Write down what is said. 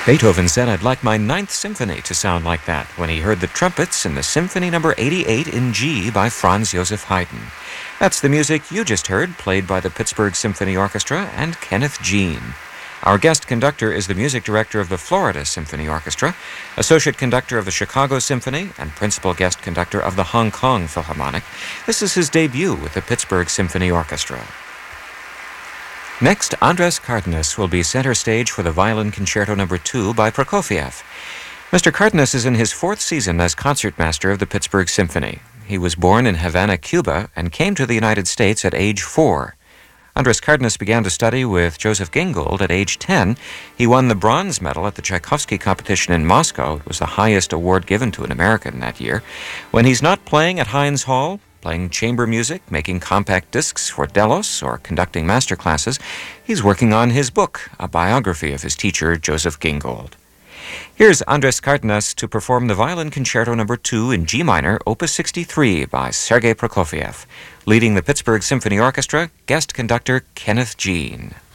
Beethoven said, "I'd like my Ninth Symphony to sound like that," when he heard the trumpets in the Symphony No. 88 in G by Franz Joseph Haydn. That's the music you just heard, played by the Pittsburgh Symphony Orchestra and Kenneth Jean. Our guest conductor is the music director of the Florida Symphony Orchestra, associate conductor of the Chicago Symphony, and principal guest conductor of the Hong Kong Philharmonic. This is his debut with the Pittsburgh Symphony Orchestra. Next, Andres Cardenas will be center stage for the Violin Concerto No. 2 by Prokofiev. Mr. Cardenas is in his fourth season as concertmaster of the Pittsburgh Symphony. He was born in Havana, Cuba, and came to the United States at age 4. Andres Cardenas began to study with Joseph Gingold at age 10. He won the bronze medal at the Tchaikovsky competition in Moscow. It was the highest award given to an American that year. When he's not playing at Heinz Hall, playing chamber music, making compact discs for Delos, or conducting master classes, he's working on his book, a biography of his teacher, Joseph Gingold. Here's Andres Cardenas to perform the Violin Concerto No. 2 in G minor, Opus 63 by Sergei Prokofiev. Leading the Pittsburgh Symphony Orchestra, guest conductor Kenneth Jean.